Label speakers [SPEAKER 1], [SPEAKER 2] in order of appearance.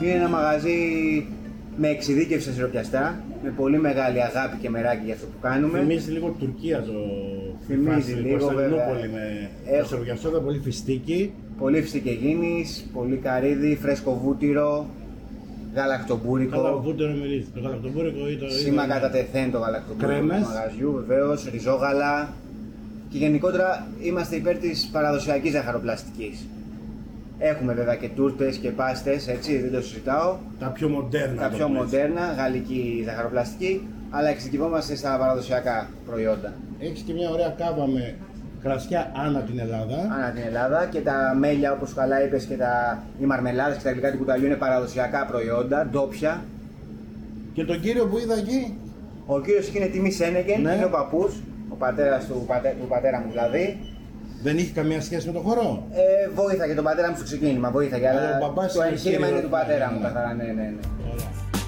[SPEAKER 1] Είναι ένα μαγαζί με εξειδίκευση σε σιροπιαστά, με πολύ μεγάλη αγάπη και μεράκι για αυτό που κάνουμε.
[SPEAKER 2] Θυμίζει λίγο Τουρκία το.
[SPEAKER 1] Θυμίζει λίγο, βέβαια.
[SPEAKER 2] Με το σιροπιαστό, πολύ φιστίκι.
[SPEAKER 1] Πολύ φυστικεγίνης, πολύ καρύδι, φρέσκο βούτυρο, γαλακτομπούρικο.
[SPEAKER 2] Καλά, βούτυρο μυρίζει. Το γαλακτομπούρικο ή το.
[SPEAKER 1] Σήμα κατά τεθέν το γαλακτομπούρικο του μαγαζιού, βεβαίως, ριζόγαλα. Και γενικότερα είμαστε υπέρ της παραδοσιακής ζαχαροπλαστικής. Έχουμε βέβαια και τούρτες και πάστες, έτσι, δεν το συζητάω.
[SPEAKER 2] Τα πιο μοντέρνα.
[SPEAKER 1] Τα πιο μοντέρνα, γαλλική ζαχαροπλαστική, αλλά εξειδικευόμαστε στα παραδοσιακά προϊόντα.
[SPEAKER 2] Έχεις και μια ωραία κάβα με κρασιά ανά την Ελλάδα.
[SPEAKER 1] Ανά την Ελλάδα και τα μέλια, όπως καλά είπες, και οι μαρμελάδες και τα γλυκά του κουταλιού είναι παραδοσιακά προϊόντα, ντόπια.
[SPEAKER 2] Και τον κύριο που είδα εκεί.
[SPEAKER 1] Ο κύριος εκεί είναι τιμή Σένεκεν,
[SPEAKER 2] ναι.
[SPEAKER 1] Είναι ο παππούς, ο πατέρας του πατέρα μου δηλαδή.
[SPEAKER 2] Δεν είχε καμία σχέση με το χορό.
[SPEAKER 1] Βοήθαγε τον πατέρα μου στο ξεκίνημα, βοήθαγε, αλλά
[SPEAKER 2] ο
[SPEAKER 1] το εγχείρημα είναι του πατέρα μου, καθαρά, ναι.
[SPEAKER 2] Ωραία.